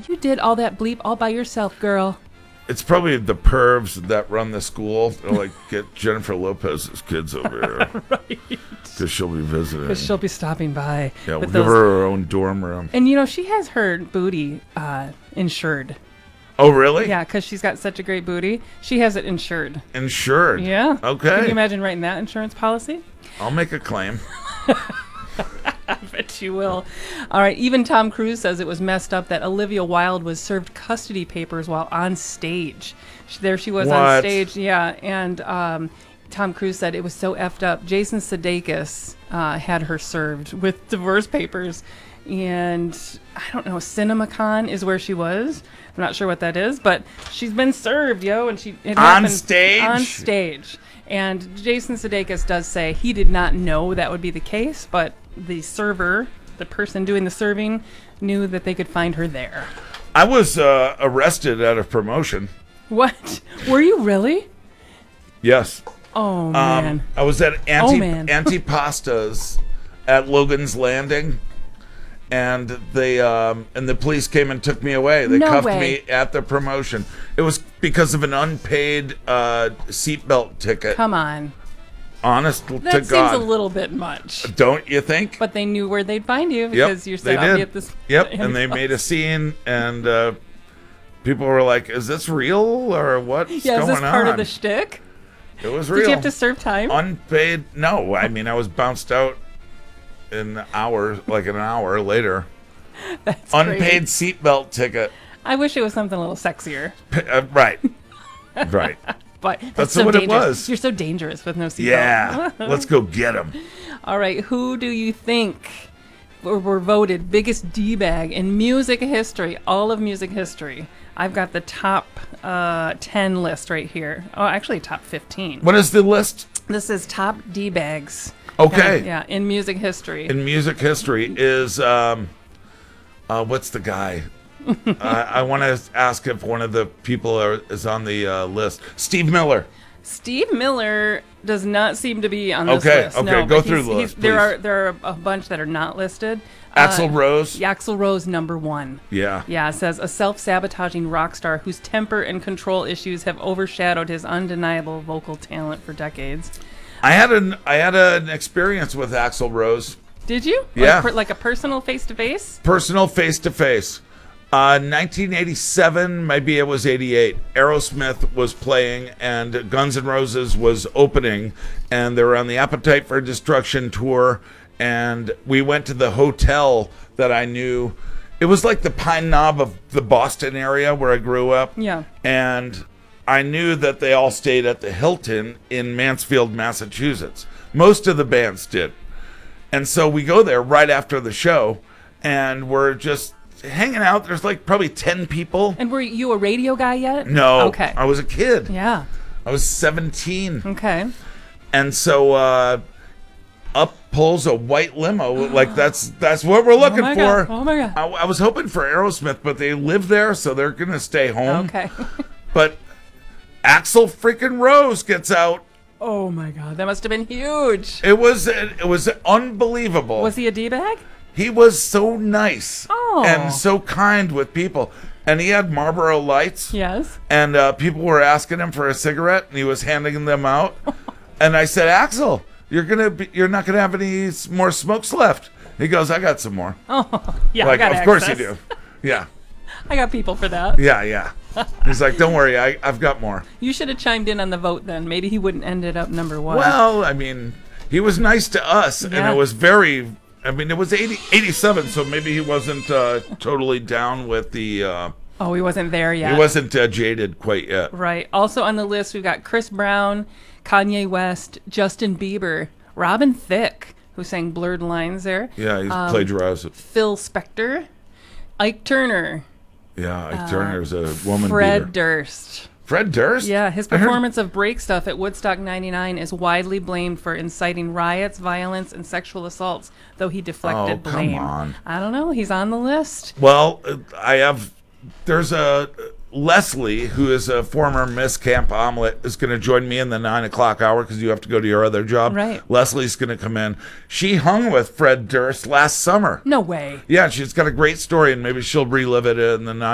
You did all that bleep all by yourself, girl. It's probably the pervs that run the school. They're like, get Jennifer Lopez's kids over here. Right. Because she'll be visiting. Because she'll be stopping by. Yeah, we'll give her own dorm room. And, she has her booty insured. Oh, really? Yeah, because she's got such a great booty. She has it insured. Insured? Yeah. Okay. Can you imagine writing that insurance policy? I'll make a claim. I bet you will. All right. Even Tom Cruise says it was messed up that Olivia Wilde was served custody papers while on stage. There she was on stage. Yeah. And Tom Cruise said it was so effed up. Jason Sudeikis had her served with divorce papers. And I don't know, CinemaCon is where she was. I'm not sure what that is, but she's been served, and it happened stage? On stage. And Jason Sudeikis does say he did not know that would be the case, but the server, the person doing the serving, knew that they could find her there. I was arrested at a promotion. What? Were you really? Yes. Oh, man. I was at Antipastas at Logan's Landing. And the police came and took me away. They cuffed me at the promotion. It was because of an unpaid seatbelt ticket. Come on. Honest to God. That seems a little bit much. Don't you think? But they knew where they'd find you because you're so did. at this. Yep, and they made a scene, and people were like, "Is this real or what's going on?" Yeah, is this part of the shtick? It was real. Did you have to serve time? Unpaid? No, I mean I was bounced out in an hour later. That's unpaid seatbelt ticket. I wish it was something a little sexier. Right. But that's so what dangerous. It was. You're so dangerous with no seatbelt. Yeah. Let's go get him. All right. Who do you think were voted biggest D-bag in music history? All of music history. I've got the top 10 list right here. Oh, actually, top 15. What is the list? This is top D-bags. Okay. Yeah, in music history. In music history is, what's the guy? I want to ask if one of the people is on the list. Steve Miller. Steve Miller does not seem to be on this list. Okay, no, go through the list, there are a bunch that are not listed. Axl Rose. Axl Rose, number 1. Yeah. Yeah, it says a self-sabotaging rock star whose temper and control issues have overshadowed his undeniable vocal talent for decades. I had an experience with Axl Rose. Did you? Yeah. Like a personal face-to-face? Personal face-to-face. 1987, maybe it was 88. Aerosmith was playing, and Guns N' Roses was opening, and they were on the Appetite for Destruction tour, and we went to the hotel that I knew. It was like the Pine Knob of the Boston area where I grew up. Yeah. And I knew that they all stayed at the Hilton in Mansfield, Massachusetts. Most of the bands did. And so we go there right after the show, and we're just hanging out. There's like probably 10 people. And were you a radio guy yet? No. Okay. I was a kid. Yeah. I was 17. Okay. And so up pulls a white limo. Like that's what we're looking for. Oh my God. I was hoping for Aerosmith, but they live there, so they're going to stay home. Okay. But Axl freaking Rose gets out. Oh my God. That must have been huge. It was unbelievable. Was he a D-bag? He was so nice Oh. and so kind with people. And he had Marlboro Lights. Yes. And people were asking him for a cigarette, and he was handing them out. And I said, Axl, you're not gonna have any more smokes left. He goes, I got some more. Oh, yeah. Like, I got of access. course you do. Yeah. I got people for that. Yeah. He's like, don't worry, I've got more. You should have chimed in on the vote then. Maybe he wouldn't ended up number 1. Well, I mean, he was nice to us, and it was very. I mean, it was 87, so maybe he wasn't totally down with the. Oh, he wasn't there yet. He wasn't jaded quite yet. Right. Also on the list, we've got Chris Brown, Kanye West, Justin Bieber, Robin Thicke, who sang Blurred Lines there. Yeah, he's plagiarized it. Phil Spector, Ike Turner. Yeah, Ike Turner's a woman Fred beater. Durst. Fred Durst? Yeah, his performance of Break Stuff at Woodstock 99 is widely blamed for inciting riots, violence, and sexual assaults, though he deflected blame. Come on. I don't know. He's on the list. Well, there's a Leslie, who is a former Miss Camp Omelet, is going to join me in the 9 o'clock hour because you have to go to your other job. Right. Leslie's going to come in. She hung with Fred Durst last summer. No way. Yeah, she's got a great story, and maybe she'll relive it in the